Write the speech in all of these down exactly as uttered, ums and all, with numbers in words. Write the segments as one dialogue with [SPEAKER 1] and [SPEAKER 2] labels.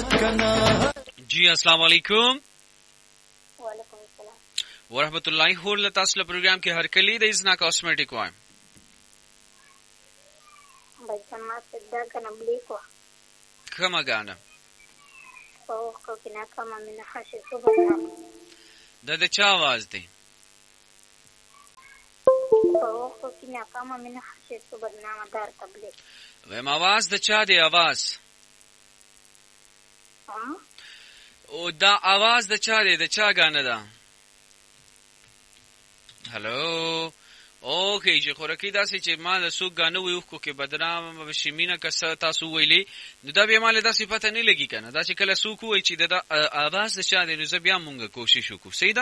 [SPEAKER 1] جی السلام علیکم
[SPEAKER 2] وعلیکم السلام
[SPEAKER 1] ورحمۃ اللہ هور لتاسل پروگرام کې هر کلی د ازنا کاسمیټیک وایم
[SPEAKER 2] بچا ما صدا کنه بلیکو
[SPEAKER 1] کما غانا
[SPEAKER 2] او کو کنا کما من خاصه صبح
[SPEAKER 1] د د چا आवाज دی
[SPEAKER 2] او کو کنا کما من خاصه صبح نام دار تبلیغ
[SPEAKER 1] ویم आवाज د چا دی आवाज
[SPEAKER 2] ها
[SPEAKER 1] او دا आवाज د چا دی د چا غانا ده هلو اوکې چې خورکی داسې چې ما له سوق غانو ویو کو کې بدنام بشمینه کسه تاسو ویلي نو دا به مال داسې پته نه لګی کنه دا چې کله سوق وای چې دا आवाज د چا دی نو زه بیا مونږه کوشش وکړو سیدا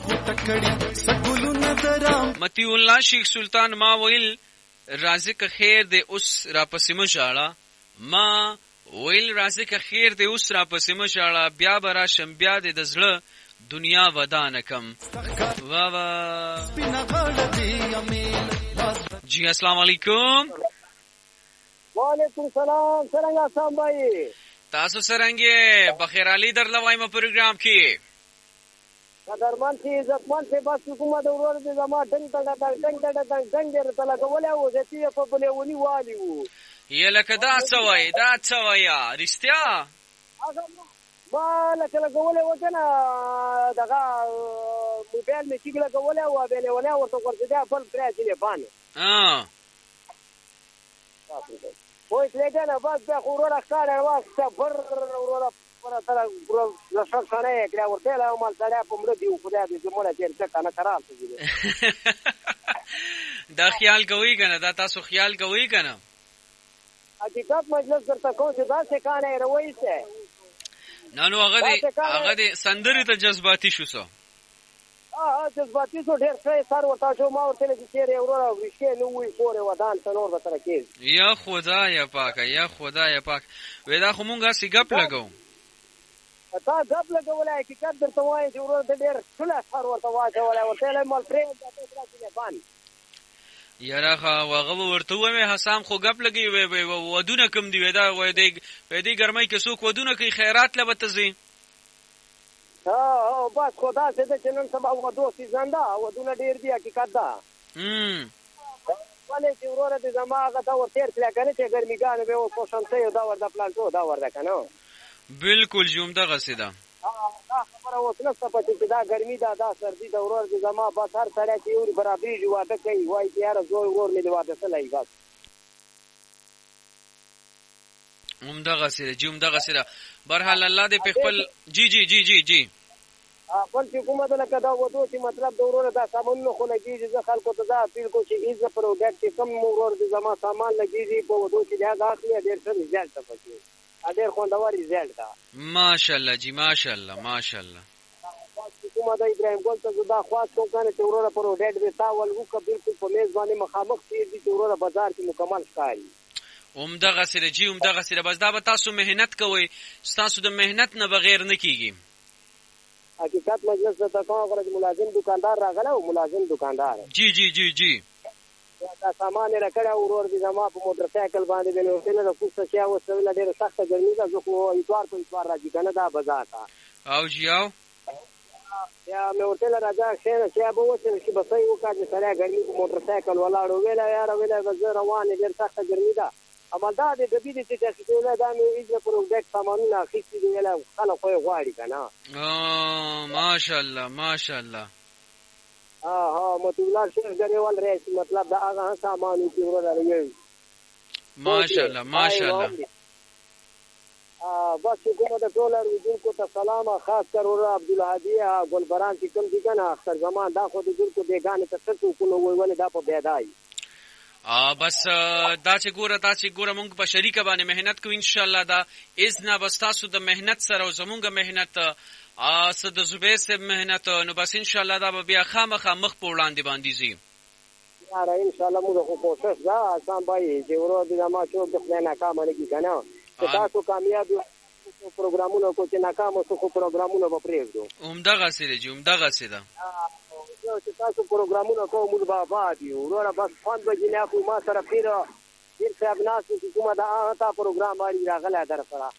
[SPEAKER 1] متی الله شیخ سلطان ما ویل رازق خیر دې اوس را پسې مشاړه ما ویل رازق خیر دې اوس را پسې مشاړه بیا برا شم بیا دې د زړه دنیا ودان کم وا وا جی السلام علیکم
[SPEAKER 3] وعلیکم السلام څنګه سم بھائی
[SPEAKER 1] تاسو څنګه بخیر علي در لوایم پروګرام کې
[SPEAKER 3] قدرمن چې عزتمن چې بس حکومت ورور دې زما ټنګ ټنګ ټنګ ټنګ ټنګ ټنګ ډېر تل کوله او چې په بلې ونی والی وو
[SPEAKER 1] یې لکه دا څوای دا څویا رښتیا
[SPEAKER 3] ما لکه لګولې وکنه دغه موبایل مې چې لګولې و به له ونه ورته ورته دا بل پرې دی باندې
[SPEAKER 1] ها
[SPEAKER 3] وای څنګه نه بس دا خورو راځه واسه پر ورو پر تر ورو لښه څنګه کړه ورته له مال سره په مړ دی خو دا دې مولا چې څه کنه خراب شي
[SPEAKER 1] دا خیال کوي کنه دا تاسو خیال کوي کنه
[SPEAKER 3] حقیقت مجلس درته کوم چې دا څه کانه روي څه
[SPEAKER 1] نه نو هغه دې هغه دې سندري ته جذباتي شو سو
[SPEAKER 3] اه جذباتي شو ډېر څه سر ورته شو ما ورته چې چیرې ورو وشي نو وی پورې ودان څنور به تر کې
[SPEAKER 1] یا خدای پاک یا خدای پاک ودا خو مونږه سی غپ لګو
[SPEAKER 3] تا غپ لګولای چې کډ درته وای چې ورو ډېر ټول سر ورته واچولای ورته له مال پرې دا څه باندې
[SPEAKER 1] یاره هغه ورته ومه حسام خو غپ لګي وي ودونه کم دی ودا وای دی په دې ګرمۍ کې څوک ودونه کوي خیرات لبه تزي
[SPEAKER 3] ها بس خدا دې چې نن سبا ودو سي زنده ودونه ډیر دی حقیقت دا
[SPEAKER 1] هم
[SPEAKER 3] ولې چې ورور دې زماغه دا ورته تل کنه چې ګرميګان به او کوشنته دا ورته پلانټو دا ورته کنه
[SPEAKER 1] بالکل جوم دا غسیدا
[SPEAKER 3] دا خبره وسله چې دا ګرمي دا دا سردي دا ورور دې زما په هر سره کې یو برابرې جواده کوي وای چې یاره زوی ور نه دی واده سلای بس
[SPEAKER 1] هم دا غسیدا جوم دا غسیدا برحال الله دې په خپل جی جی جی جی جی
[SPEAKER 3] خپل حکومت لکه دا وته چې مطلب د ورور دا سامان نه خو لګیږي چې خلکو ته دا اپیل کو چې ایز پروډکټ کم ورور دې زما سامان لګیږي په وته چې دا داخلي ډېر څه ريزلټ پکې ډېر خوندور ريزلټ دا
[SPEAKER 1] ماشاءالله جی ماشاءالله ماشاءالله
[SPEAKER 3] حکومت ابراهیم ګل ته دا خواست کوم کنه چې ورور پروډکټ دې تاول وکړي بالکل په میز باندې مخامخ دې چې ورور بازار کې مکمل ښکاري
[SPEAKER 1] اومده غسیره جی اومده غسیره بس دا به تاسو مهنت کوئ تاسو د مهنت نه بغیر نه کیږي
[SPEAKER 3] حقیقت مجلس ته کوم غره ملازم دکاندار راغله او ملازم دکاندار
[SPEAKER 1] جی جی جی جی
[SPEAKER 3] دا سامان راکړه ورور دې زما په موټر سایکل باندې د نوټل د کوڅه چې او سره ډېر سخت ګرمي ده زه خو ایتوار په ایتوار راځي کنه دا بازار تا
[SPEAKER 1] او جی او
[SPEAKER 3] یا مې ورته راځه چې چې به وڅ چې بسې وکړي سره ګرمي په موټر سایکل ولاړو ویلا یار ویلا زه روان ډېر سخت ګرمي ده اما دا د دې د چې چې له دا مې ایزه پروډکټ سامانونه اخیستي دی ویلا خلک خو غواړي کنه
[SPEAKER 1] اه ماشاءالله ماشاءالله
[SPEAKER 3] ها ها متولار شیخ غریوال رئیس مطلب دا هغه سامان چې ورور راوي
[SPEAKER 1] ماشاءالله ماشاءالله
[SPEAKER 3] ا بس کومه د ډالر ودین کو ته سلام خاص کر ور عبد الهادی ګلبران چې کوم دي کنه اختر زمان دا خو د دل کو بیگانه ته څه کو نو ویل دا په بیدای
[SPEAKER 1] ا بس دا چې ګوره دا چې ګوره مونږ په شریکه باندې مهنت کوو ان شاء الله دا اذن بس تاسو د مهنت سره او زمونږ مهنت ا صد زبې سه مهنت نو بس ان شاء الله دا به بیا خامخا مخ په وړاندې باندې زی
[SPEAKER 3] یاره ان شاء الله موږ خو کوشش دا سم بای چې ورو دې ما شو د خپل ناکام نه کی کنه چې تاسو کامیاب پروګرامونه کو چې ناکام اوسو خو پروګرامونه به پرېږدو
[SPEAKER 1] عمده غسیده جی عمده غسیده
[SPEAKER 3] چې تاسو پروګرامونه کوو موږ به آباد یو ورور بس فند بجې نه خو ما سره پیر پیر صاحب ناس چې کومه دا هغه تا پروګرام باندې راغله در سره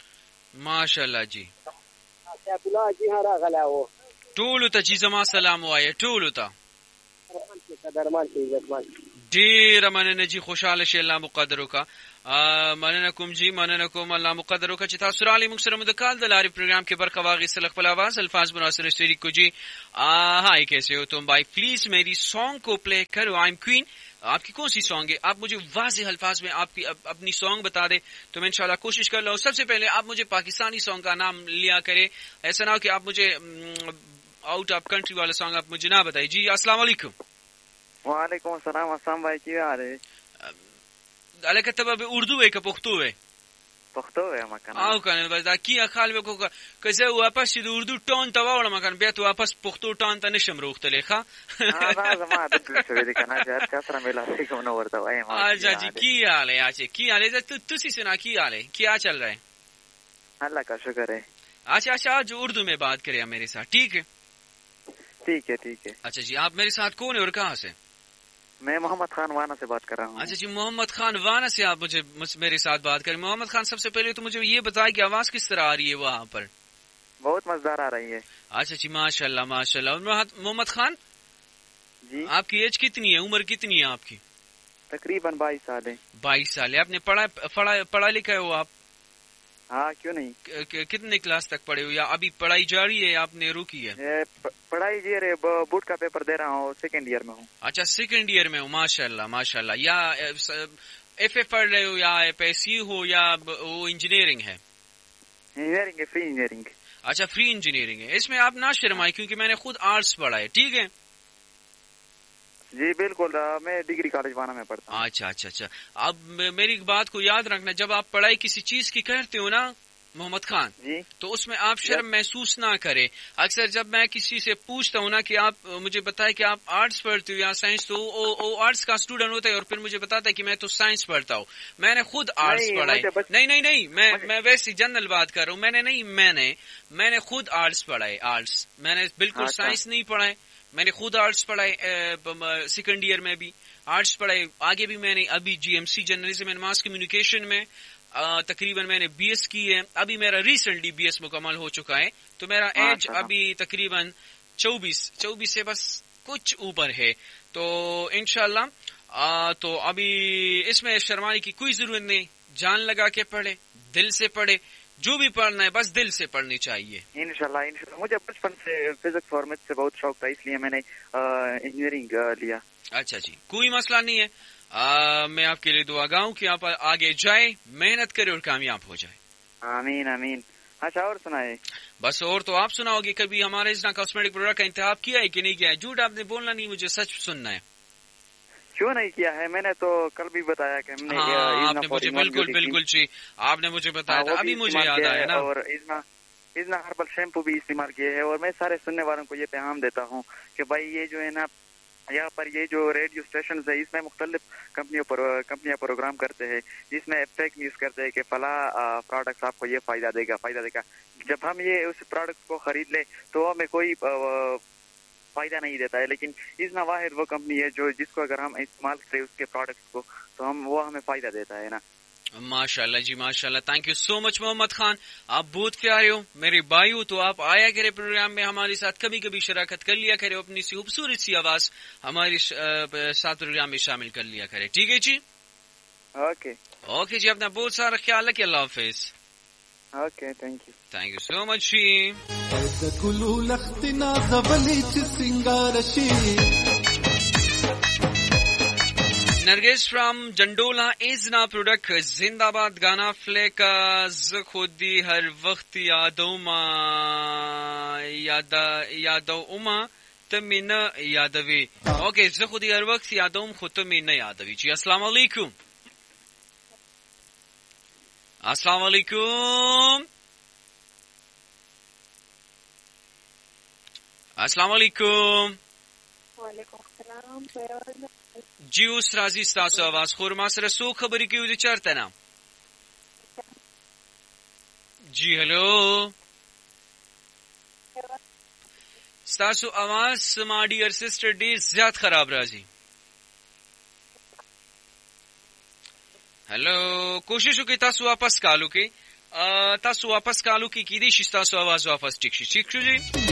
[SPEAKER 1] ماشاءالله جی
[SPEAKER 3] سیف الله جی ها راغلی و
[SPEAKER 1] ټولو ته چې زما سلام وایه ټولو ته
[SPEAKER 3] درمان کې قدرمان کې عزتمن
[SPEAKER 1] ډېره مننه جي خوشحاله شي الله مقدر وکړه مننه کوم جی مننه کوم الله مقدر وکړه چې تاسو راغلي موږ سره مو د کال د لارې پروګرام کې برخه واخیستل خپل آواز الفاظ مناسب شریک کو جی ہائی کیسے ہو تم بھائی پلیز میری سانگ کو پلے کرو آئی ایم کوئین آپ کی کون سی سانگ ہے آپ مجھے واضح الفاظ میں آپ کی اپنی سانگ بتا دیں تو میں انشاءاللہ کوشش کر لوں سب سے پہلے آپ مجھے پاکستانی سانگ کا نام لیا کرے ایسا نہ ہو کہ آپ مجھے آؤٹ آف کنٹری والا سانگ آپ مجھے نہ بتائیے جی السلام علیکم
[SPEAKER 4] وعلیکم السلام اسلام بھائی کی حال ہے
[SPEAKER 1] علیہ کتب اب اردو ہے کہ پختو ہے
[SPEAKER 4] پختو ہے مکان
[SPEAKER 1] او کنه بس دا کیا خال به کو که زه واپس د اردو ټون ته واړم مکان بیا ته واپس پختو ټون ته نشم روختلې ښا
[SPEAKER 4] ها زما د څه ویل کنه چې هر چا سره ملا کوم نو ورته وایم
[SPEAKER 1] اجا جی کی حال ہے اچھا کی حال ہے تو تسی سنا کی حال ہے کیا چل رہا ہے
[SPEAKER 4] اللہ کا شکر ہے
[SPEAKER 1] اچھا اچھا جو اردو میں بات کریں میرے ساتھ ٹھیک ہے
[SPEAKER 4] ٹھیک ہے ٹھیک ہے
[SPEAKER 1] اچھا جی آپ میرے ساتھ کون ہے اور کہاں سے
[SPEAKER 4] میں محمد خان وانا سے بات کر رہا ہوں
[SPEAKER 1] اچھا جی محمد خان وانا سے آپ مجھے میرے ساتھ بات کریں محمد خان سب سے پہلے تو مجھے یہ بتائیں کہ آواز کس طرح آ رہی ہے وہاں پر
[SPEAKER 4] بہت مزیدار آ رہی ہے
[SPEAKER 1] اچھا جی ماشاء اللہ ماشاء اللہ محمد خان
[SPEAKER 4] جی
[SPEAKER 1] آپ کی ایج کتنی ہے عمر کتنی ہے آپ کی
[SPEAKER 4] تقریباً بائیس سال ہے
[SPEAKER 1] بائیس سال ہے آپ نے پڑھا پڑھا لکھا ہے ہو آپ
[SPEAKER 4] ہاں کیوں نہیں
[SPEAKER 1] کتنے کلاس تک پڑھے ہو یا ابھی پڑھائی جاری ہے آپ نے روکی ہے
[SPEAKER 4] پڑھائی جی رہے بورڈ کا پیپر دے رہا ہوں سیکنڈ ایئر میں ہوں
[SPEAKER 1] اچھا سیکنڈ ایئر میں ہوں ماشاء اللہ ماشاء اللہ یا ایف اے پڑھ رہے ہو یا ایف ایس سی ہو یا وہ انجینئرنگ ہے
[SPEAKER 4] انجینئرنگ ہے فری انجینئرنگ
[SPEAKER 1] اچھا فری انجینئرنگ ہے اس میں آپ نہ شرمائیں کیونکہ میں نے خود آرٹس پڑھا ہے ٹھیک ہے
[SPEAKER 4] جی بالکل میں ڈگری کالج وانا میں پڑھتا ہوں
[SPEAKER 1] اچھا اچھا اچھا اب میری بات کو یاد رکھنا جب آپ پڑھائی کسی چیز کی کرتے ہو نا محمد خان
[SPEAKER 4] جی
[SPEAKER 1] تو اس میں آپ شرم محسوس نہ کرے اکثر جب میں کسی سے پوچھتا ہوں نا کہ آپ مجھے بتائیں کہ آپ آرٹس پڑھتے ہو یا سائنس تو وہ آرٹس کا اسٹوڈنٹ ہوتا ہے اور پھر مجھے بتاتا ہے کہ میں تو سائنس پڑھتا ہوں میں نے خود آرٹس پڑھائی نہیں نہیں نہیں میں میں ویسی جنرل بات کر رہا ہوں میں نے نہیں میں نے میں نے خود آرٹس پڑھائی آرٹس میں نے بالکل سائنس نہیں پڑھائی میں نے خود آرٹس پڑھائی سیکنڈ ایئر میں بھی آرٹس پڑھائی آگے بھی میں نے ابھی جی ایم سی جرنلزم اینڈ ماس کمیونیکیشن میں تقریباً میں نے بی ایس کی ہے ابھی میرا ریسنٹلی بی ایس مکمل ہو چکا ہے تو میرا ایج ابھی تقریباً چوبیس چوبیس سے بس کچھ اوپر ہے تو انشاءاللہ تو ابھی اس میں شرمانے کی کوئی ضرورت نہیں جان لگا کے پڑھے دل سے پڑھے جو بھی پڑھنا ہے بس دل سے پڑھنی چاہیے
[SPEAKER 4] انشاءاللہ انشاءاللہ مجھے بچپن سے فزکس اور میتھ سے بہت شوق تھا اس لیے میں نے انجینئرنگ لیا
[SPEAKER 1] اچھا جی کوئی مسئلہ نہیں ہے آ, میں آپ کے لیے دعا گاؤں کہ آپ آگے جائے محنت کرے اور کامیاب ہو جائے
[SPEAKER 4] آمین آمین اچھا اور سنائے
[SPEAKER 1] بس اور تو آپ سناؤ گے کبھی ہمارے اس کاسمیٹک پروڈکٹ کا انتخاب کیا ہے کہ نہیں کیا ہے جھوٹ آپ نے بولنا نہیں مجھے سچ سننا ہے
[SPEAKER 4] کیوں نہیں کیا ہے میں نے تو کل بھی بتایا کہ ہم نے
[SPEAKER 1] آپ نے مجھے بالکل بالکل جی آپ نے مجھے بتایا تھا ابھی مجھے یاد آیا نا
[SPEAKER 4] اور ازنا ہربل شیمپو بھی استعمال کیے ہے اور میں سارے سننے والوں کو یہ پیغام دیتا ہوں کہ بھائی یہ جو ہے نا یہاں پر یہ جو ریڈیو اسٹیشن ہے اس میں مختلف کمپنیوں پر کمپنیاں پروگرام کرتے ہیں جس میں فیک نیوز کرتے ہیں کہ فلاں پروڈکٹس آپ کو یہ فائدہ دے گا فائدہ دے گا جب ہم یہ اس پروڈکٹ کو خرید لیں تو ہمیں کوئی فائدہ نہیں دیتا ہے لیکن ازنا واحد وہ کمپنی ہے جو جس کو اگر ہم استعمال کریں اس کے پروڈکٹس کو تو ہم وہ ہمیں فائدہ دیتا ہے نا
[SPEAKER 1] ماشاء اللہ جی ماشاء اللہ تھینک یو سو مچ محمد خان آپ بہت پیارے ہو میرے بھائی ہو تو آپ آیا کرے پروگرام میں ہمارے ساتھ کبھی کبھی شراکت کر لیا کرے اپنی سی خوبصورت سی آواز ہمارے ساتھ پروگرام میں شامل کر لیا کرے ٹھیک ہے جی
[SPEAKER 4] اوکے
[SPEAKER 1] اوکے جی اپنا بہت سارا خیال رکھیے اللہ حافظ
[SPEAKER 4] اوکے تھینک یو
[SPEAKER 1] تھینک یو سو مچ جی نرگس فرام جنڈولا ازنا پروڈکٹ زندہ آباد گانا فلے کا خودی ہر وقت یادوں ما یادو اما تمی نہ یادوی اوکے خودی ہر وقت یادوں خود تمی نہ یادوی جی السلام علیکم السلام علیکم السلام علیکم
[SPEAKER 2] وعلیکم السلام
[SPEAKER 1] جی اس راضی ستاسو آواز خور ما سره سو خبرې کوي د چرته نه جی هلو ستاسو آواز سما ډیر سسټر ډیر زیات خراب راځي هلو کوشش وکړئ تاسو واپس کالو کې تاسو واپس کالو کې کیدی شي تاسو आवाज واپس ټیک شي ټیک شو جی